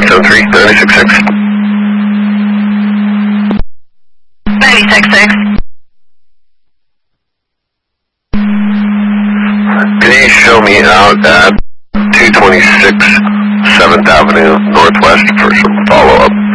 573, 966. 966. Can you show me out at 226 7th Avenue Northwest for some follow-up?